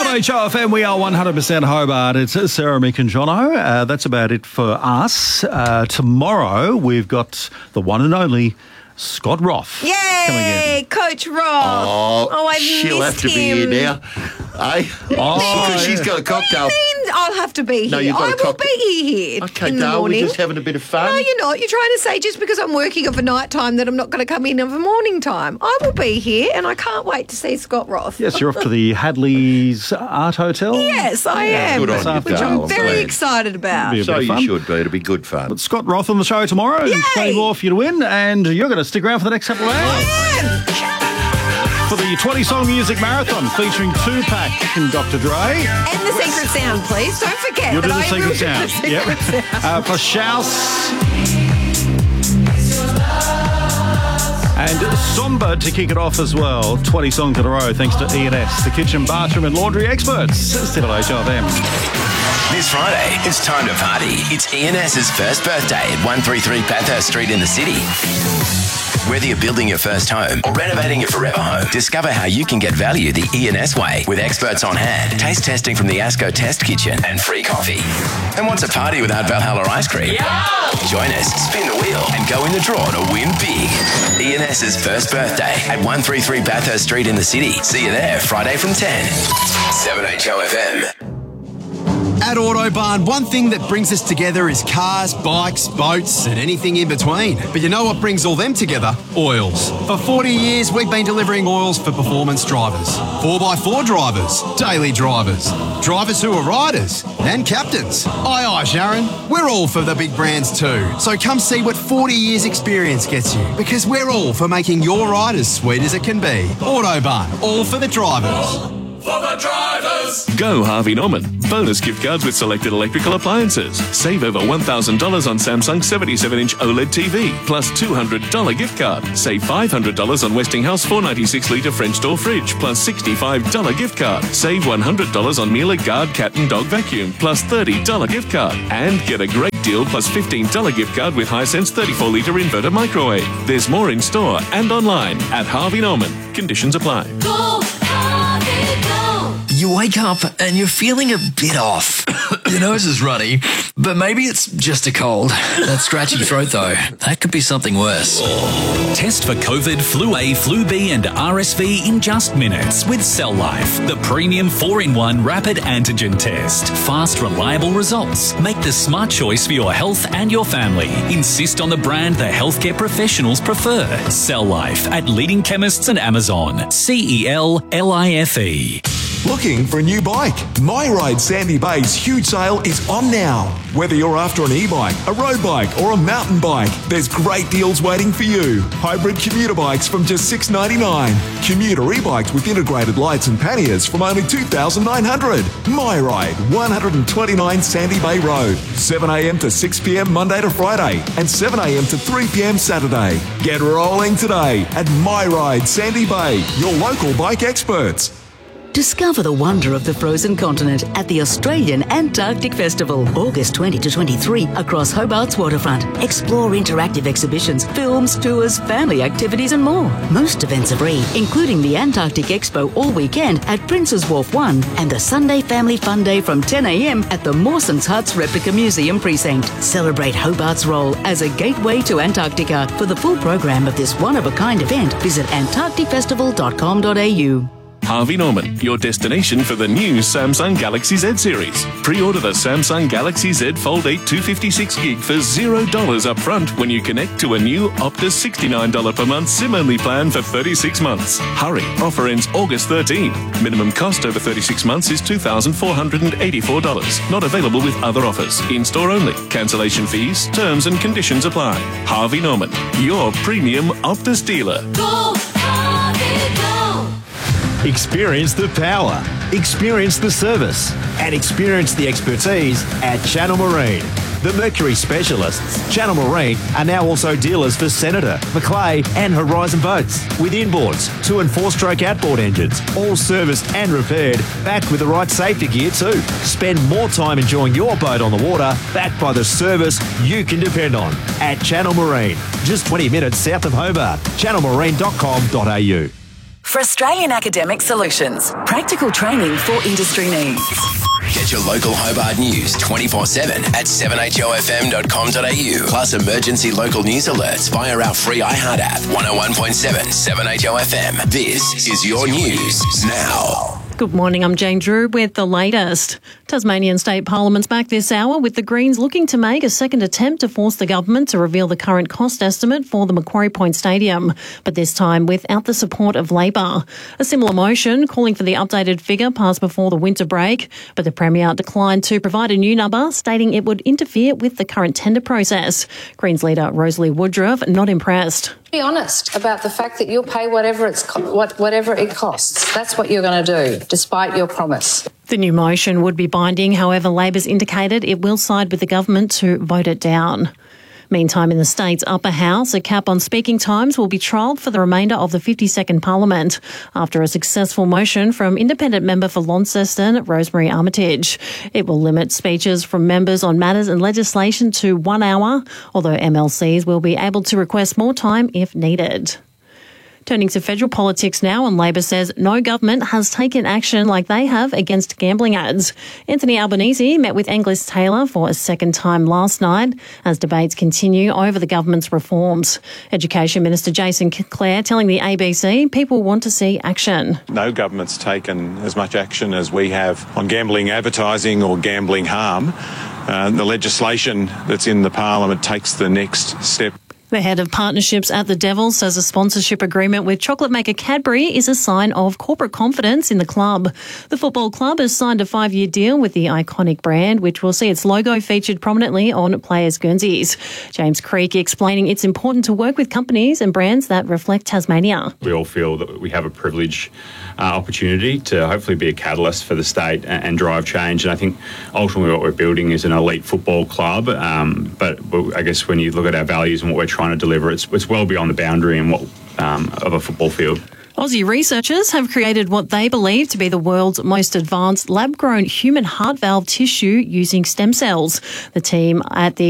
WHOFM, we are 100% Hobart. It's Sarah, Mick and Jono. That's about it for us. Tomorrow we've got the one and only Scott Roth. Yay! Coach Roth. I've she'll missed have to be here him. now. Because she's got a cocktail. What do you mean I'll have to be here? No, you've got I a will cocktail. be here Okay, in the Dale, morning. we're just having a bit of fun. No, you're not. You're trying to say just because I'm working of a night time that I'm not going to come in of a morning time. I will be here and I can't wait to see Scott Roth. Yes, you're off to the Hadley's Art Hotel. Yes, I am. Good on you, which Dale, I'm very glad. excited about. Be a So bit of you fun. should be. It'll be good fun. But Scott Roth on the show tomorrow. Yay! Plenty more for you to win, and you're going to stick around for the next couple of hours. For the 20-song music marathon featuring Tupac and Dr. Dre. And the secret sound, please. Don't forget. You'll do that the I will secret do sound. the secret sound. Plus Shouse. And Somber to kick it off as well. 20 songs in a row thanks to E&S, the kitchen, bathroom and laundry experts. Still at HRM. This Friday, it's time to party. It's E&S's first birthday at 133 Bathurst Street in the city. Whether you're building your first home or renovating your forever home, discover how you can get value the E&S way with experts on hand, taste testing from the ASCO Test Kitchen and free coffee. And what's a party without Valhalla ice cream? Join us, spin the wheel and go in the draw to win big. E&S's first birthday at 133 Bathurst Street in the city. See you there Friday from 10. 7HOFM. At Autobarn, one thing that brings us together is cars, bikes, boats, and anything in between. But you know what brings all them together? Oils. For 40 years, we've been delivering oils for performance drivers, 4x4 drivers, daily drivers, drivers who are riders, and captains. Aye, aye, Sharon. We're all for the big brands too. So come see what 40 years experience gets you, because we're all for making your ride as sweet as it can be. Autobarn, all for the drivers. For the drivers! Go Harvey Norman. Bonus gift cards with selected electrical appliances. Save over $1,000 on Samsung 77-inch OLED TV, plus $200 gift card. Save $500 on Westinghouse 496-litre French door fridge, plus $65 gift card. Save $100 on Miele Guard cat and dog vacuum, plus $30 gift card. And get a great deal plus $15 gift card with Hisense 34-litre inverter microwave. There's more in store and online at Harvey Norman. Conditions apply. Go, Harvey, go. You wake up and you're feeling a bit off. Your nose is runny, but maybe it's just a cold. That scratchy throat, though, that could be something worse. Test for COVID, Flu A, Flu B and RSV in just minutes with Cell Life, the premium 4-in-1 rapid antigen test. Fast, reliable results. Make the smart choice for your health and your family. Insist on the brand the healthcare professionals prefer. Cell Life at leading chemists and Amazon. CELLIFE. Looking for a new bike? MyRide Sandy Bay's huge sale is on now. Whether you're after an e-bike, a road bike or a mountain bike, there's great deals waiting for you. Hybrid commuter bikes from just $699. Commuter e-bikes with integrated lights and panniers from only $2,900. MyRide, 129 Sandy Bay Road, 7am to 6pm Monday to Friday and 7am to 3pm Saturday. Get rolling today at MyRide Sandy Bay, your local bike experts. Discover the wonder of the frozen continent at the Australian Antarctic Festival, August 20 to 23 across Hobart's waterfront. Explore interactive exhibitions, films, tours, family activities and more. Most events are free, including the Antarctic Expo all weekend at Prince's Wharf 1 and the Sunday Family Fun Day from 10am at the Mawson's Huts Replica Museum Precinct. Celebrate Hobart's role as a gateway to Antarctica. For the full program of this one-of-a-kind event, visit antarcticfestival.com.au. Harvey Norman, your destination for the new Samsung Galaxy Z series. Pre-order the Samsung Galaxy Z Fold 8 256GB for $0 up front when you connect to a new Optus $69 per month SIM-only plan for 36 months. Hurry, offer ends August 13. Minimum cost over 36 months is $2,484. Not available with other offers. In-store only. Cancellation fees, terms and conditions apply. Harvey Norman, your premium Optus dealer. Go, Harvey, go. Experience the power, experience the service, and experience the expertise at Channel Marine. The Mercury specialists, Channel Marine, are now also dealers for Senator, Macleay and Horizon boats. With inboards, 2- and 4-stroke outboard engines, all serviced and repaired, backed with the right safety gear too. Spend more time enjoying your boat on the water, backed by the service you can depend on. At Channel Marine, just 20 minutes south of Hobart. channelmarine.com.au. for Australian Academic Solutions. Practical training for industry needs. Get your local Hobart news 24/7 at 7hofm.com.au. Plus emergency local news alerts via our free iHeart app. 101.7 7HOFM. This is your news now. Good morning, I'm Jane Drew with the latest. Tasmanian State Parliament's back this hour with the Greens looking to make a second attempt to force the government to reveal the current cost estimate for the Macquarie Point Stadium, but this time without the support of Labor. A similar motion calling for the updated figure passed before the winter break, but the Premier declined to provide a new number, stating it would interfere with the current tender process. Greens leader Rosalie Woodruff not impressed. Be honest about the fact that you'll pay whatever it costs. That's what you're going to do, despite your promise. The new motion would be binding, however, Labor's indicated it will side with the government to vote it down. Meantime, in the state's upper house, a cap on speaking times will be trialled for the remainder of the 52nd Parliament after a successful motion from independent member for Launceston, Rosemary Armitage. It will limit speeches from members on matters and legislation to 1 hour, although MLCs will be able to request more time if needed. Turning to federal politics now, and Labor says no government has taken action like they have against gambling ads. Anthony Albanese met with Angus Taylor for a second time last night as debates continue over the government's reforms. Education Minister Jason Clare telling the ABC people want to see action. No government's taken as much action as we have on gambling advertising or gambling harm. The legislation that's in the Parliament takes the next step. The head of partnerships at the Devils says a sponsorship agreement with chocolate maker Cadbury is a sign of corporate confidence in the club. The football club has signed a 5-year deal with the iconic brand, which will see its logo featured prominently on players' Guernseys. James Creek explaining it's important to work with companies and brands that reflect Tasmania. We all feel that we have a privileged opportunity to hopefully be a catalyst for the state and drive change. And I think ultimately what we're building is an elite football club. But I guess when you look at our values and what we're trying to deliver, it's well beyond the boundary and what of a football field. Aussie researchers have created what they believe to be the world's most advanced lab-grown human heart valve tissue using stem cells. The team at the